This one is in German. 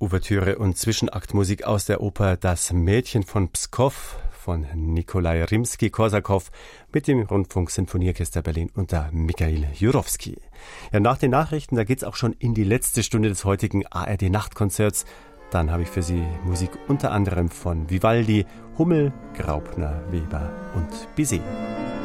Ouvertüre und Zwischenaktmusik aus der Oper Das Mädchen von Pskow von Nikolai Rimski-Korsakow mit dem Rundfunk-Sinfonieorchester Berlin unter Michail Jurowski. Ja, nach den Nachrichten, da geht's auch schon in die letzte Stunde des heutigen ARD-Nachtkonzerts. Dann habe ich für Sie Musik unter anderem von Vivaldi, Hummel, Graupner, Weber und Bizet.